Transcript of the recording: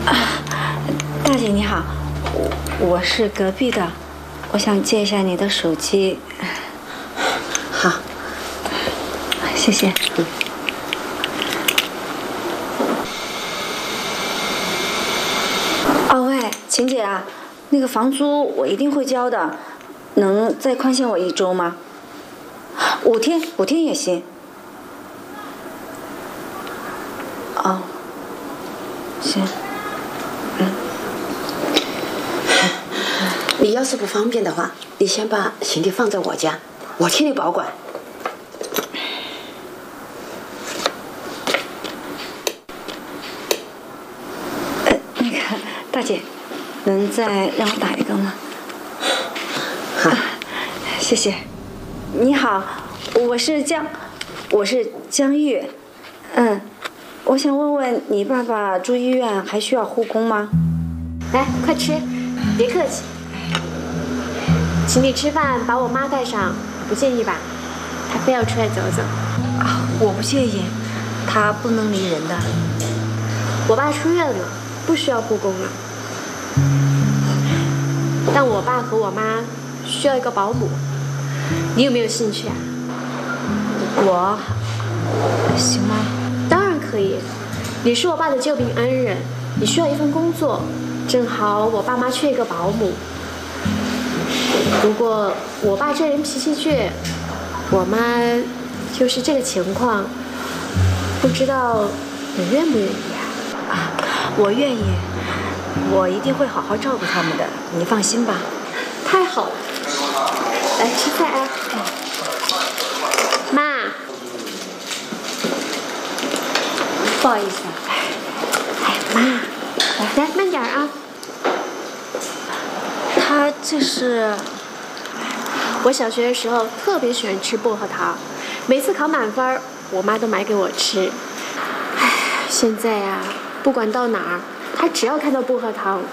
大姐你好，我是隔壁的，我想借一下你的手机。 好， 谢谢。哦喂，晴姐啊，那个房租我一定会交的，能再宽限我1周吗？5天也行。哦，行。 你要是不方便的话，你先把行李放在我家，我替你保管。 那个大姐，能再让我打一个吗？ 好， 谢谢。你好，我是江玉。我想问问你爸爸住医院还需要护工吗？ 来，快吃，别客气。请你吃饭，把我妈带上，不介意吧？她非要出来走走。 我不介意，她不能离人的。 我爸出院了，不需要护工了。但我爸和我妈需要一个保姆，你有没有兴趣啊？ 我行吗？ 当然可以。你是我爸的救命恩人，你需要一份工作，正好我爸妈缺一个保姆。不过我爸这人脾气倔，我妈就是这个情况，不知道你愿不愿意啊？ 我愿意，我一定会好好照顾他们的，你放心吧。 太好了，来吃菜啊！妈， 不好意思啊。 妈，来慢点啊！ 他这是…… 我小学的时候特别喜欢吃薄荷糖，每次考满分，我妈都买给我吃。现在呀，不管到哪儿，她只要看到薄荷糖，